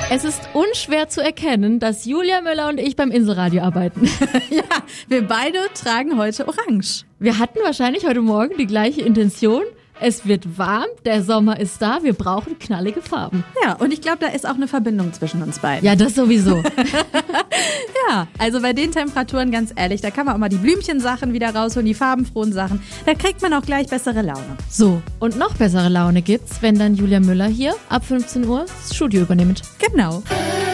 Es ist unschwer zu erkennen, dass Julia Müller und ich beim Inselradio arbeiten. Ja, wir beide tragen heute orange. Wir hatten wahrscheinlich heute Morgen die gleiche Intention. Es wird warm, der Sommer ist da, wir brauchen knallige Farben. Ja, und ich glaube, da ist auch eine Verbindung zwischen uns beiden. Ja, das sowieso. Ja, also bei den Temperaturen, ganz ehrlich, da kann man auch mal die Blümchensachen wieder rausholen, die farbenfrohen Sachen. Da kriegt man auch gleich bessere Laune. So, und noch bessere Laune gibt's, wenn dann Julia Müller hier ab 15 Uhr das Studio übernimmt. Genau.